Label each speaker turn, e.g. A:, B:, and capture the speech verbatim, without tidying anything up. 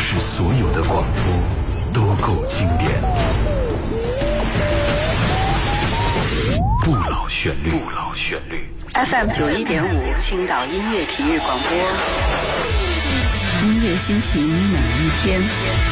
A: 是所有的广播都够经典。不老旋律，不老旋律。
B: F M 九一点五，青岛音乐体育广播，音乐心情每一天。